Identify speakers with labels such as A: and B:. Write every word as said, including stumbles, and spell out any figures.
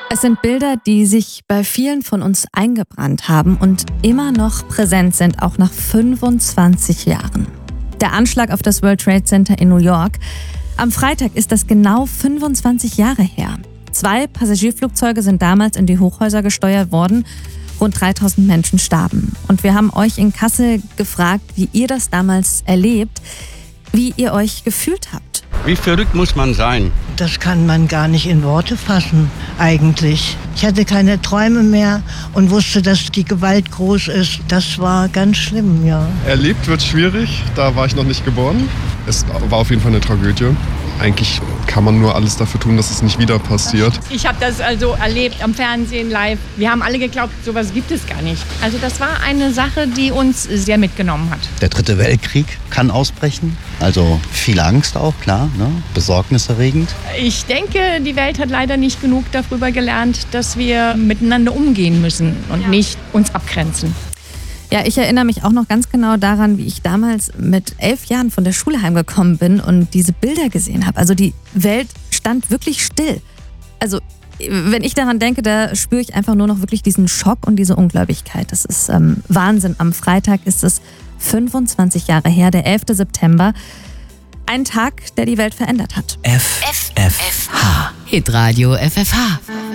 A: Es sind Bilder, die sich bei vielen von uns eingebrannt haben und immer noch präsent sind, auch nach fünfundzwanzig Jahren. Der Anschlag auf das World Trade Center in New York. Am Freitag ist das genau fünfundzwanzig Jahre her. Zwei Passagierflugzeuge sind damals in die Hochhäuser gesteuert worden. Rund dreitausend Menschen starben. Und wir haben euch in Kassel gefragt, wie ihr das damals erlebt, wie ihr euch gefühlt habt.
B: Wie verrückt muss man sein?
C: Das kann man gar nicht in Worte fassen, eigentlich. Ich hatte keine Träume mehr und wusste, dass die Gewalt groß ist. Das war ganz schlimm, ja.
D: Erlebt wird schwierig, da war ich noch nicht geboren. Es war auf jeden Fall eine Tragödie. Eigentlich kann man nur alles dafür tun, dass es nicht wieder passiert.
E: Ich habe das also erlebt am Fernsehen live. Wir haben alle geglaubt, sowas gibt es gar nicht. Also das war eine Sache, die uns sehr mitgenommen hat.
F: Der dritte Weltkrieg kann ausbrechen. Also viel Angst auch, klar, ne? Besorgniserregend.
E: Ich denke, die Welt hat leider nicht genug darüber gelernt, dass wir miteinander umgehen müssen und ja. nicht uns abgrenzen.
A: Ja, ich erinnere mich auch noch ganz genau daran, wie ich damals mit elf Jahren von der Schule heimgekommen bin und diese Bilder gesehen habe. Also die Welt stand wirklich still. Also wenn ich daran denke, da spüre ich einfach nur noch wirklich diesen Schock und diese Ungläubigkeit. Das ist ähm, Wahnsinn. Am Freitag ist es fünfundzwanzig Jahre her, der elfter September. Ein Tag, der die Welt verändert hat.
G: F F H. Hitradio F F H.